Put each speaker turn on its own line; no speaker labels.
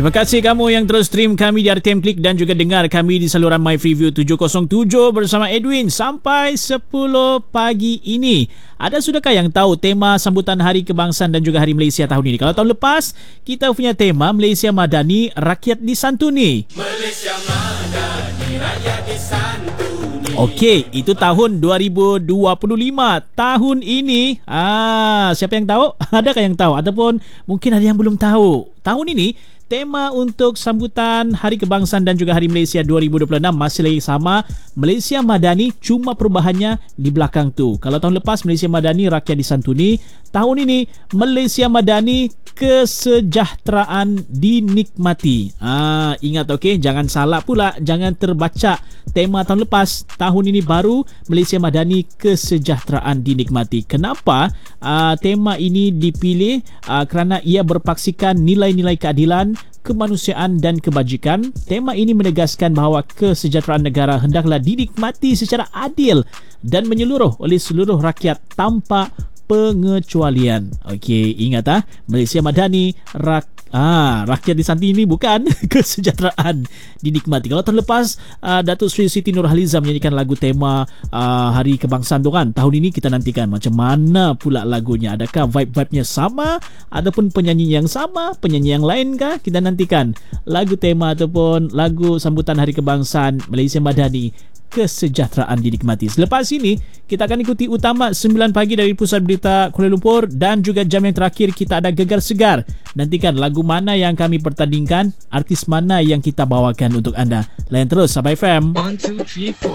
Terima kasih kamu yang terus stream kami di RTM Klik dan juga dengar kami di saluran My Freeview 707 bersama Edwin sampai 10 pagi ini. Ada sudahkah yang tahu tema sambutan Hari Kebangsaan dan juga Hari Malaysia tahun ini? Kalau tahun lepas kita punya tema Malaysia Madani, Rakyat Disantuni. Malaysia Madani, Rakyat Disantuni. Okey, itu tahun 2025. Tahun ini, siapa yang tahu? Adakah yang tahu? Ataupun mungkin ada yang belum tahu. Tahun ini tema untuk sambutan Hari Kebangsaan dan juga Hari Malaysia 2026 masih lagi sama, Malaysia Madani, cuma perubahannya di belakang tu. Kalau tahun lepas Malaysia Madani, Rakyat Disantuni, tahun ini Malaysia Madani, Kesejahteraan Dinikmati. Ingat okey, jangan salah pula, jangan terbaca tema tahun lepas. Tahun ini baru Malaysia Madani, Kesejahteraan Dinikmati. Kenapa tema ini dipilih? Kerana ia berpaksikan nilai-nilai keadilan, kemanusiaan dan kebajikan. Tema ini menegaskan bahawa kesejahteraan negara hendaklah dinikmati secara adil dan menyeluruh oleh seluruh rakyat tanpa pengecualian. Okey, ingat Malaysia Madani, Rakyat Disantuni ini bukan kesejahteraan dinikmati. Kalau tahun lepas Datuk Seri Siti Nurhaliza menyanyikan lagu tema Hari Kebangsaan tu kan, tahun ini kita nantikan macam mana pula lagunya. Adakah vibe-vibenya sama ataupun penyanyi yang sama, penyanyi yang lain kah? Kita nantikan lagu tema ataupun lagu sambutan Hari Kebangsaan Malaysia Madani, Kesejahteraan Dinikmati. Selepas ini kita akan ikuti utama 9 pagi dari Pusat Berita Kuala Lumpur dan juga jam yang terakhir kita ada Gegar Segar. Nantikan lagu mana yang kami pertandingkan, artis mana yang kita bawakan untuk anda. Layan terus Sabah FM. 1, 2, 3, 4